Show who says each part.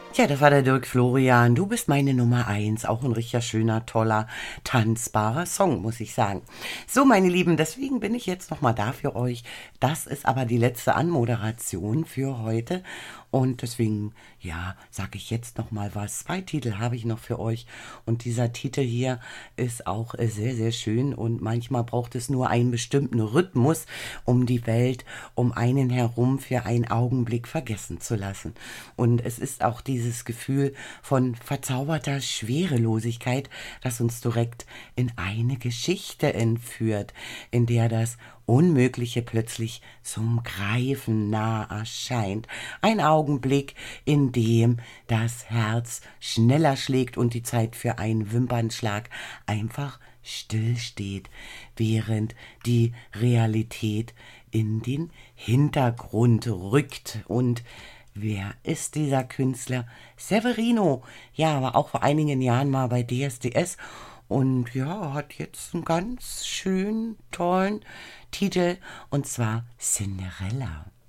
Speaker 1: Ja, das war der Dirk Florian. Du bist meine Nummer eins. Auch ein richtig schöner, toller, tanzbarer Song, muss ich sagen. So, meine Lieben, deswegen bin ich jetzt nochmal da für euch. Das ist aber die letzte Anmoderation für heute. Und deswegen, ja, sage ich jetzt nochmal was. Zwei Titel habe ich noch für euch. Und dieser Titel hier ist auch sehr, sehr schön. Und manchmal braucht es nur einen bestimmten Rhythmus, um die Welt um einen herum für einen Augenblick vergessen zu lassen. Und es ist auch dieses Gefühl von verzauberter Schwerelosigkeit, das uns direkt in eine Geschichte entführt, in der das Unmögliche plötzlich zum Greifen nah erscheint. Ein Augenblick, in dem das Herz schneller schlägt und die Zeit für einen Wimpernschlag einfach stillsteht, während die Realität in den Hintergrund rückt. Und wer ist dieser Künstler? Severino. Ja, war auch vor einigen Jahren mal bei DSDS und ja, hat jetzt einen ganz schönen, tollen Titel und zwar Cinderella.